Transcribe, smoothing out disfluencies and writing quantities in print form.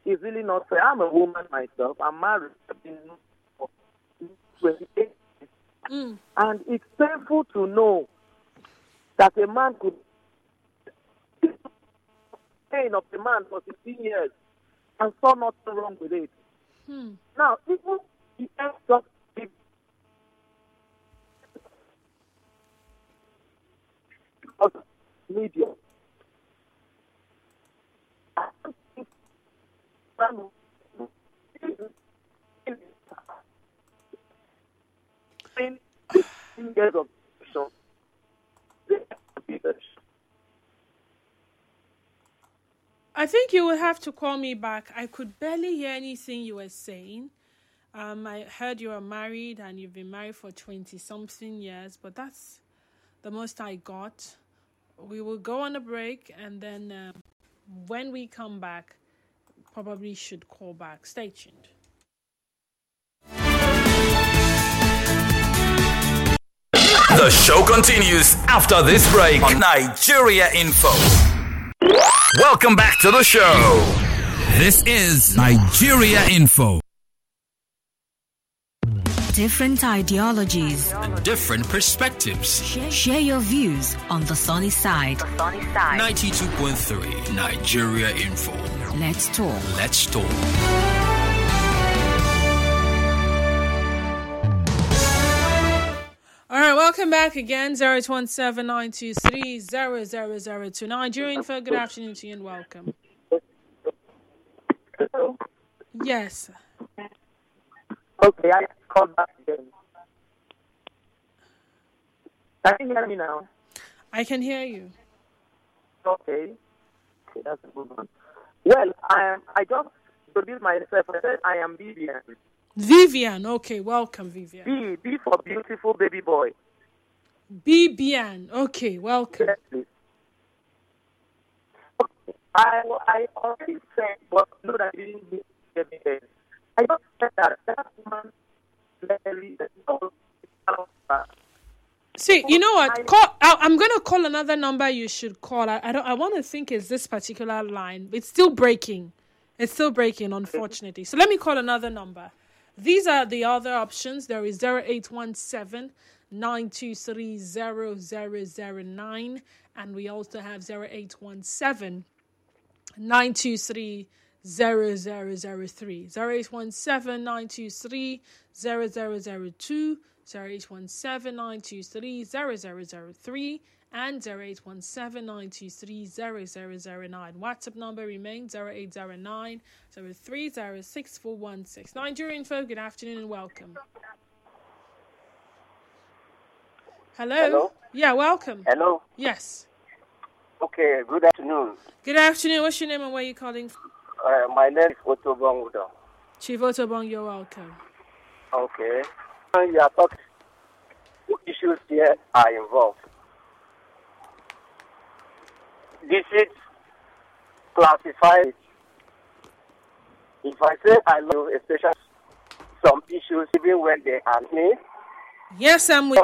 is really not fair. I'm a woman myself. I'm married. I've been for 28 years. And it's painful to know that a man could pain of a man for 16 years and saw nothing wrong with it. Now, even the ends of media. I think you will have to call me back. I could barely hear anything you were saying. I heard you are married and you've been married for 20-something years, but that's the most I got. We will go on a break, and then when we come back, probably should call back. Stay tuned. The show continues after this break on Nigeria Info. Welcome back to the show. This is Nigeria Info. Different ideologies, Different perspectives. share your views on the sunny side. 92.3 Nigeria Info. Let's talk. Let's talk. All right, welcome back again. 08179230002. Nigerian Info, good afternoon to you and welcome. Hello? Yes. Okay, I call back again. Can you hear me now? I can hear you. Okay, that's a good one. Well, I just introduced myself. I said I am Vivian. Vivian. Okay, welcome, Vivian. B for beautiful baby boy. Bibian. Okay, welcome. Yes, please. Okay. I already said, but no, that you didn't get me there. I just said that woman clearly See, you know what? I'm going to call another number you should call. I want to think it's this particular line. It's still breaking. Unfortunately. So let me call another number. These are the other options. There is 0817-923-0009, and we also have 0817-923-0003. 0817-923-0002, 0817-923-0003, and 0817-923-0009. WhatsApp number remains 0809-030-6416. Nigerian Info, good afternoon and welcome. Hello? Yeah, welcome. Hello. Yes. Okay, good afternoon. Good afternoon. What's your name and where are you calling from? My name is Otobong Udo. Chief Otobong, you're welcome. Okay. You are talking. What issues here are involved? Deceit, classified. If I say I love, especially some issues, even when they are me. Yes, I'm with